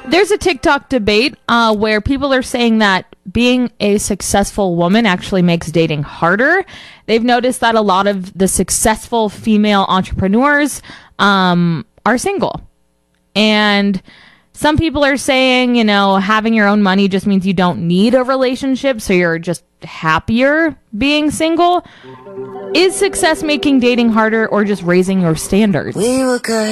There's a TikTok debate where people are saying that being a successful woman actually makes dating harder. They've noticed that a lot of the successful female entrepreneurs are single. And some people are saying, having your own money just means you don't need a relationship, so you're just happier being single. Is success making dating harder or just raising your standards? We were good.